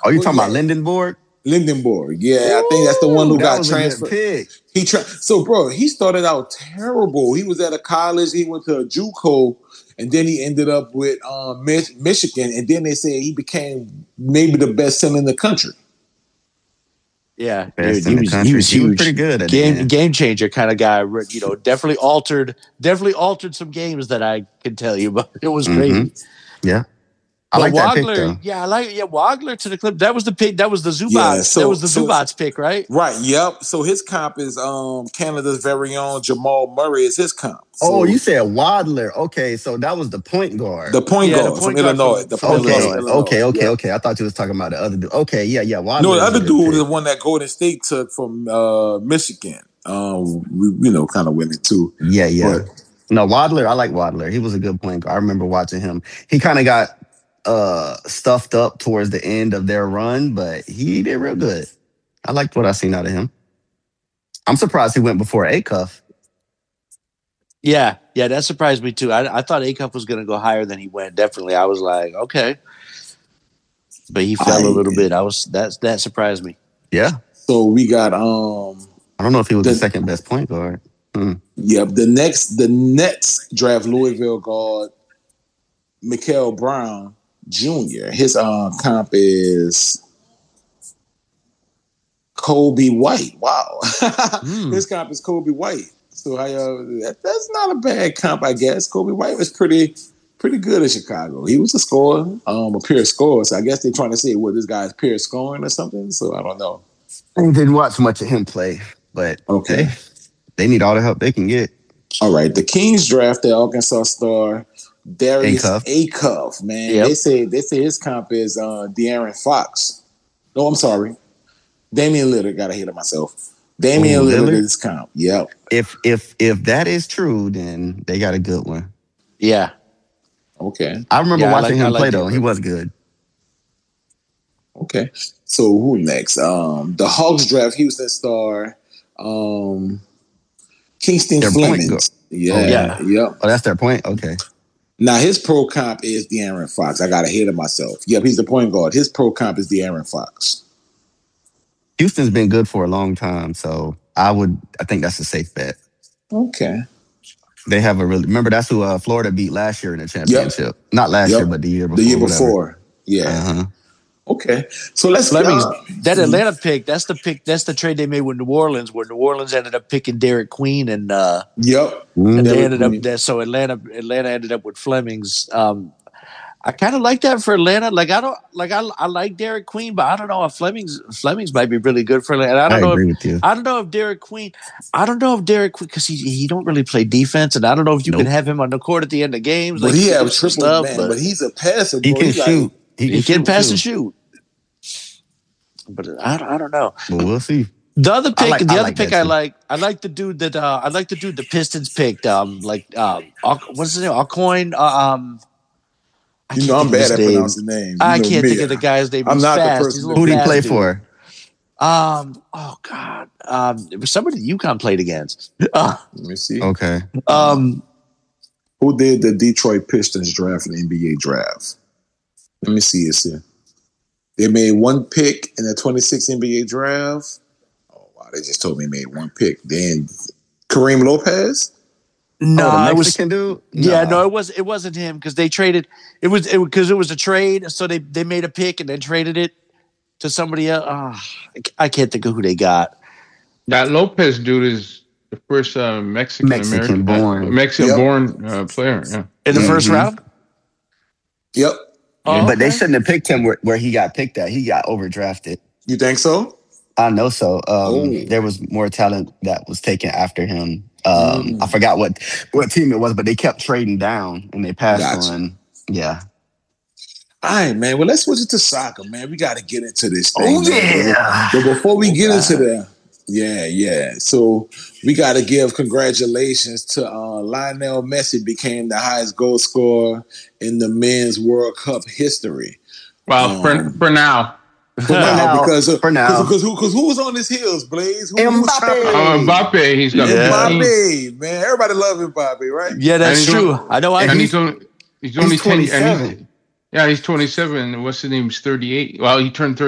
Oh, you Well, talking yeah. about Lindenborg? Lindenborg. Yeah, I think that's the one who That got was a good transferred. pick. So, bro, he started out terrible. He was at a college. He went to a JUCO, and then he ended up with Michigan. And then they said he became maybe the best center in the country. Yeah, Best dude, in the country. he was He was huge. pretty good at the end. Game changer kind of guy. You know, definitely altered some games that I can tell you about. It was crazy. Yeah. I like that pick, though. Wagler to the Clip. That was the pick. That was the Zubats. Yeah, that was the Zubats pick, right? Right. Yep. So his comp is Canada's very own Jamal Murray is his comp. So, you said Wadler. Okay, so that was the point guard. The point guard from Illinois. Okay. I thought you was talking about the other dude. Okay, yeah. Wadler. No, the other dude is the one that Golden State took from Michigan. We kind of went it too. Yeah. But, no, Wadler. I like Wadler. He was a good point guard. I remember watching him. He kind of got stuffed up towards the end of their run, but he did real good. I liked what I seen out of him. I'm surprised he went before Acuff. Yeah, that surprised me too. I thought Acuff was going to go higher than he went. Definitely, I was like, okay, but he fell a little bit. That surprised me. Yeah. So we got I don't know if he was the second best point guard. Yep. The Nets draft Louisville guard Mikael Brown Jr. His comp is Kobe White. Wow. His comp is Kobe White. So that's not a bad comp, I guess. Kobe White was pretty good in Chicago. He was a scorer, a pure scorer. So I guess they're trying to say, this guy's pure scoring or something. So I don't know. I didn't watch much of him play, but okay, they need all the help they can get. All right, the Kings draft the Arkansas star Darius Acuff, man. Yep. They say his comp is De'Aaron Fox. No, I'm sorry. Damian Lillard. Got ahead of myself. Damian Lillard is his comp. Yep. If that is true, then they got a good one. Yeah. Okay. I remember watching him play though. He was good. Okay. So who next? The Hawks draft Houston star Kingston Flemings. Yeah. Yep. Oh, that's their point? Okay. Now, his pro comp is De'Aaron Fox. I got ahead of myself. Yep, he's the point guard. His pro comp is De'Aaron Fox. Houston's been good for a long time, so I think that's a safe bet. Okay. They have remember that's who Florida beat last year in the championship. Yep. Not last year, but the year before. The year before. Yeah. Uh-huh. Okay. So let's that Atlanta pick, that's the trade they made with New Orleans, where New Orleans ended up picking Derek Queen and and they ended up there. So Atlanta ended up with Flemings. I kind of like that for Atlanta. I like Derek Queen, but I don't know if Flemings might be really good for Atlanta. I don't know if Derek Queen, because he don't really play defense, and I don't know if you can have him on the court at the end of games. But he have triple stuff, man. But he's a passer. He can shoot. He can pass and shoot. But I don't know. Well, we'll see. The other pick, I like the dude that the Pistons picked. What's his name? Alcoin. I'm bad at pronouncing names. I can't think of the guy's name. I'm not the person. Who did he play for? Oh God. It was somebody UConn played against. Let me see. Okay. Who did the Detroit Pistons draft in the NBA draft? Let me see. It's here. They made one pick in the 26 NBA draft. Oh wow! They just told me they made one pick. Then Kareem Lopez. No, the Mexican dude. Yeah, no, it wasn't him because they traded. It was a trade, so they made a pick and then traded it to somebody else. I can't think of who they got. That Lopez dude is the first Mexican born player. Yeah, in the first round. Yep. But they shouldn't have picked him where he got picked at. He got overdrafted. You think so? I know so. There was more talent that was taken after him. I forgot what team it was, but they kept trading down and they passed on. Yeah. All right, man. Well, let's switch it to soccer, man. We got to get into this thing. Oh, yeah. But before we get into that, yeah. So we got to give congratulations to Lionel Messi became the highest goal scorer in the men's World Cup history. Well, for now. Because who was on his heels, Blaze? Mbappe. He's got Mbappe, man. Everybody love Mbappe, right? Yeah, that's true. I know. He's only 27. He's 27. What's his name? He's 38. Well, he turned 30.